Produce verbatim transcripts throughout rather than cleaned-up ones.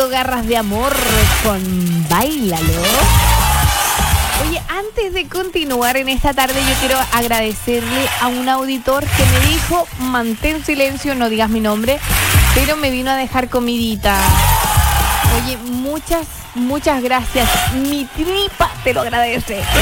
sonando Garras de Amor con Báilalo. Oye, antes de continuar en esta tarde, yo quiero agradecerle a un auditor que me dijo, mantén silencio, no digas mi nombre, pero me vino a dejar comidita. Oye, muchas, muchas gracias. Mi tripa te lo agradece. Oye,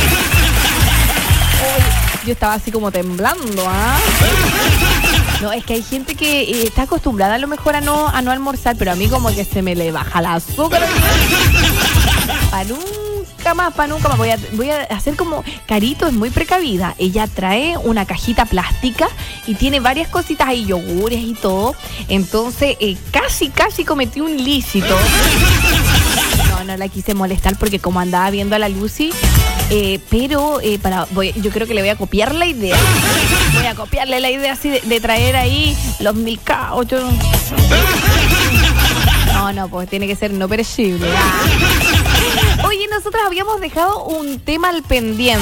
yo estaba así como temblando, ¿ah? No, es que hay gente que eh, está acostumbrada a lo mejor a no, a no almorzar, pero a mí como que se me le baja el azúcar. Para nunca más, para nunca más. Voy a, voy a hacer como Carito, es muy precavida. Ella trae una cajita plástica y tiene varias cositas ahí, yogures y todo. Entonces, eh, casi, casi cometí un ilícito. No, no la quise molestar porque como andaba viendo a la Lucy... Eh, pero eh, para voy, yo creo que le voy a copiar la idea. Voy a copiarle la idea así de, de traer ahí los mil K ocho. No, no, pues tiene que ser no perecible. Ah. Oye, nosotros habíamos dejado un tema al pendiente.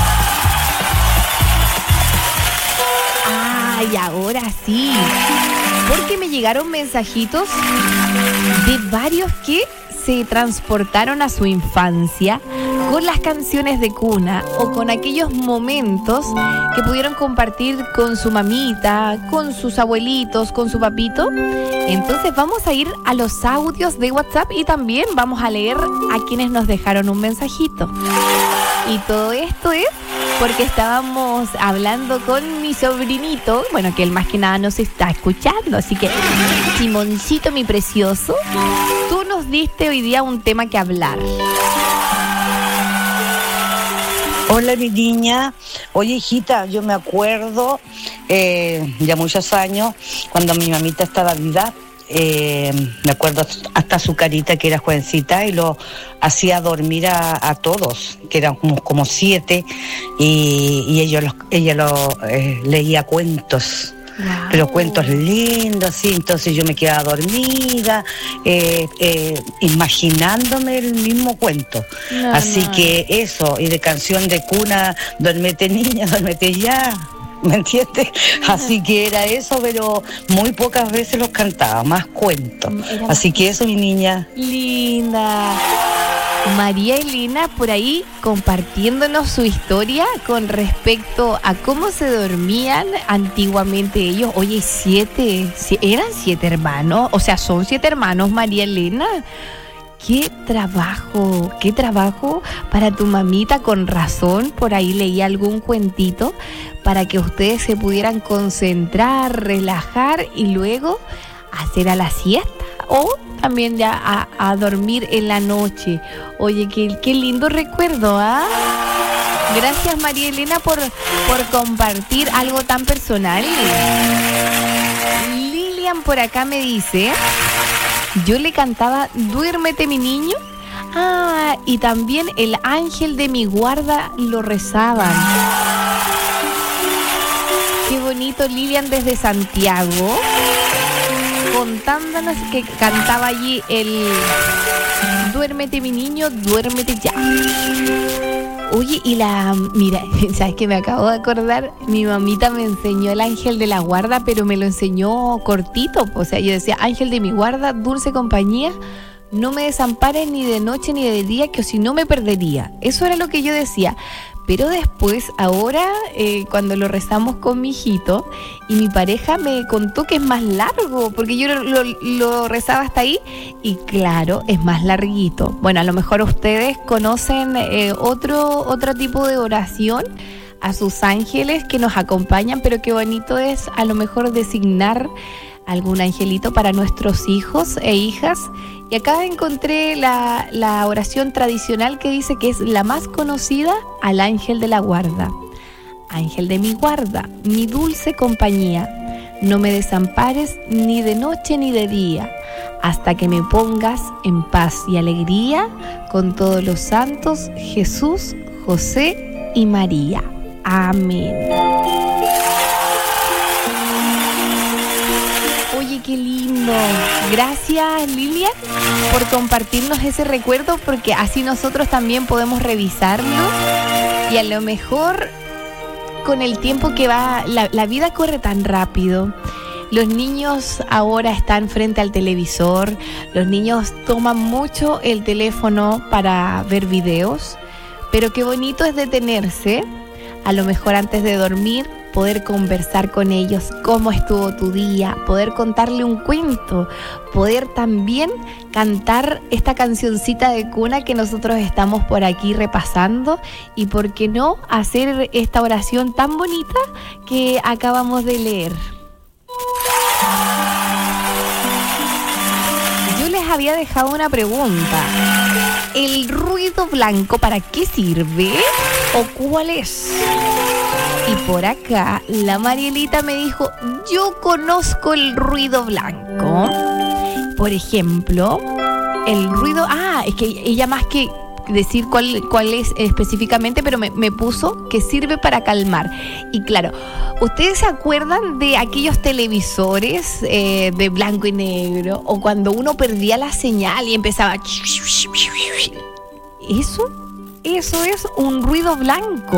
Ay, ahora sí. Porque me llegaron mensajitos de varios que se transportaron a su infancia con las canciones de cuna o con aquellos momentos que pudieron compartir con su mamita, con sus abuelitos, con su papito. Entonces vamos a ir a los audios de WhatsApp y también vamos a leer a quienes nos dejaron un mensajito. Y todo esto es porque estábamos hablando con mi sobrinito, bueno, que él más que nada nos está escuchando, así que Simoncito, mi precioso, tú nos diste hoy día un tema que hablar. Hola, mi niña. Oye, hijita, yo me acuerdo, eh, ya muchos años, cuando mi mamita estaba viva, eh, me acuerdo hasta su carita, que era jovencita, y lo hacía dormir a, a todos, que eran como, como siete, y, y ella, los, ella lo, eh, leía cuentos. Wow. Pero cuentos lindos, sí. Entonces yo me quedaba dormida, eh, eh, imaginándome el mismo cuento. No, Así no. que eso, y de canción de cuna, duérmete niña, duérmete ya, ¿me entiendes? Así que era eso, pero muy pocas veces los cantaba, más cuentos. Era Así más... que eso, mi niña. Linda. María Elena por ahí compartiéndonos su historia con respecto a cómo se dormían antiguamente ellos. Oye, siete, eran siete hermanos, o sea, son siete hermanos, María Elena. Qué trabajo, qué trabajo para tu mamita, con razón. Por ahí leí algún cuentito para que ustedes se pudieran concentrar, relajar y luego hacer a la siesta o también ya a, a dormir en la noche. Oye, qué, qué lindo recuerdo, ¿ah? Gracias, María Elena, por, por compartir algo tan personal. Lilian por acá me dice, yo le cantaba Duérmete mi niño. Ah, y también el ángel de mi guarda lo rezaban. Qué bonito, Lilian desde Santiago, contándonos que cantaba allí el Duérmete mi niño, duérmete ya. Oye, y la... Mira, ¿sabes qué? Me acabo de acordar, mi mamita me enseñó el ángel de la guarda, pero me lo enseñó cortito. O sea, yo decía, ángel de mi guarda, dulce compañía, no me desampares ni de noche ni de día, que si no me perdería. Eso era lo que yo decía. Pero después, ahora, eh, cuando lo rezamos con mi hijito, y mi pareja me contó que es más largo, porque yo lo, lo, lo rezaba hasta ahí, y claro, es más larguito. Bueno, a lo mejor ustedes conocen eh, otro, otro tipo de oración a sus ángeles que nos acompañan, pero qué bonito es a lo mejor designar algún angelito para nuestros hijos e hijas. Y acá encontré la, la oración tradicional que dice que es la más conocida, al ángel de la guarda. Ángel de mi guarda, mi dulce compañía, no me desampares ni de noche ni de día, hasta que me pongas en paz y alegría con todos los santos, Jesús, José y María. Amén. Oye, qué lindo. Gracias, Lilia, por compartirnos ese recuerdo, porque así nosotros también podemos revisarlo y a lo mejor con el tiempo que va, la, la vida corre tan rápido. Los niños ahora están frente al televisor, los niños toman mucho el teléfono para ver videos, pero qué bonito es detenerse, a lo mejor antes de dormir, poder conversar con ellos, cómo estuvo tu día, poder contarle un cuento, poder también cantar esta cancioncita de cuna que nosotros estamos por aquí repasando y, ¿por qué no?, hacer esta oración tan bonita que acabamos de leer. Yo les había dejado una pregunta. ¿El ruido blanco para qué sirve o cuál es? Y por acá la Marielita me dijo, yo conozco el ruido blanco. Por ejemplo, el ruido... Ah, es que ella más que decir cuál, cuál es específicamente, pero me, me puso que sirve para calmar. Y claro, ¿ustedes se acuerdan de aquellos televisores eh, de blanco y negro? O cuando uno perdía la señal y empezaba... Eso, eso es un ruido blanco.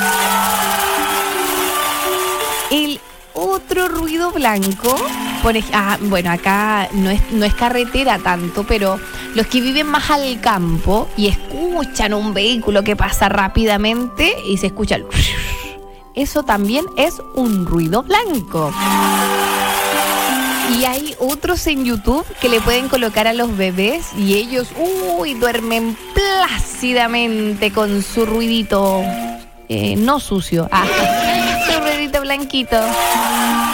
El otro ruido blanco, por ej- ah, bueno, acá no es, no es carretera tanto, pero los que viven más al campo y escuchan un vehículo que pasa rápidamente y se escucha el... Eso también es un ruido blanco. Y hay otros en YouTube que le pueden colocar a los bebés y ellos, uy, duermen plácidamente con su ruidito, eh, no sucio, ah, su ruidito blanquito.